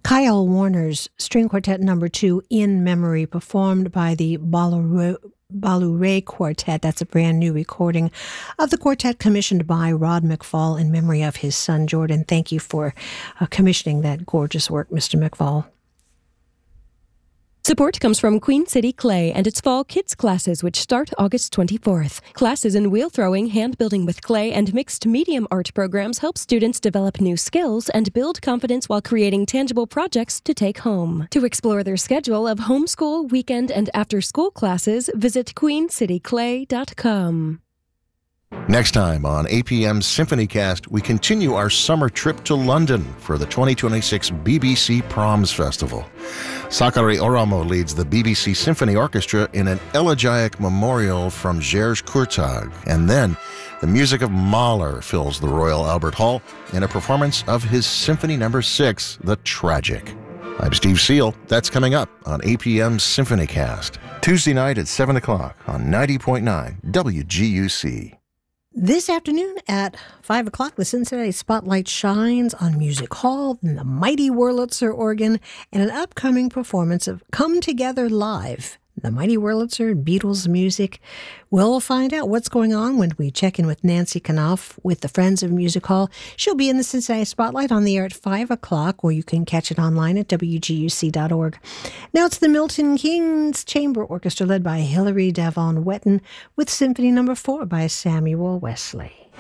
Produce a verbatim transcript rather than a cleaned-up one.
Kyle Warner's String Quartet Number Two, In Memory, performed by the Balure, Balure Quartet. That's a brand new recording of the quartet commissioned by Rod McFall in memory of his son, Jordan. Thank you for uh, commissioning that gorgeous work, Mister McFall. Support comes from Queen City Clay and its fall kids classes, which start August twenty-fourth. Classes in wheel throwing, hand building with clay, and mixed medium art programs help students develop new skills and build confidence while creating tangible projects to take home. To explore their schedule of homeschool, weekend, and after-school classes, visit queen city clay dot com. Next time on A P M's SymphonyCast, we continue our summer trip to London for the twenty twenty-six B B C Proms Festival. Sakari Oramo leads the B B C Symphony Orchestra in an elegiac memorial from Georges Courtag. And then the music of Mahler fills the Royal Albert Hall in a performance of his Symphony Number Six, The Tragic. I'm Steve Seal. That's coming up on A P M's SymphonyCast, Tuesday night at seven o'clock on ninety point nine W G U C. This afternoon at five o'clock, the Cincinnati Spotlight shines on Music Hall and the mighty Wurlitzer organ and an upcoming performance of Come Together Live, the mighty Wurlitzer Beatles music. We'll find out what's going on when we check in with Nancy Knopf with the Friends of Music Hall. She'll be in the Cincinnati Spotlight on the air at five o'clock, or you can catch it online at W G U C dot org. Now it's the Milton Keynes Chamber Orchestra led by Hilary Devon Wetton with Symphony Number Four by Samuel Wesley.